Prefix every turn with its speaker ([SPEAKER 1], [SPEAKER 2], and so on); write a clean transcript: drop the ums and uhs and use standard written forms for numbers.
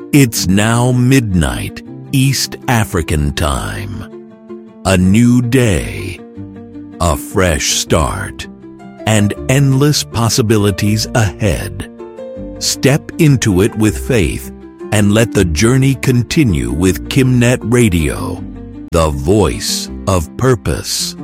[SPEAKER 1] It's now midnight, East African time. A new day, a fresh start, and endless possibilities ahead. Step into it with faith and let the journey continue with KimNet Radio, the voice of purpose.